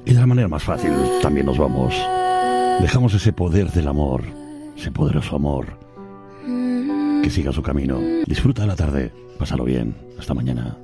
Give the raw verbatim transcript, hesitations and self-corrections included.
Y de la manera más fácil también nos vamos. Dejamos ese poder del amor, ese poderoso amor, que siga su camino. Disfruta de la tarde, pásalo bien, hasta mañana.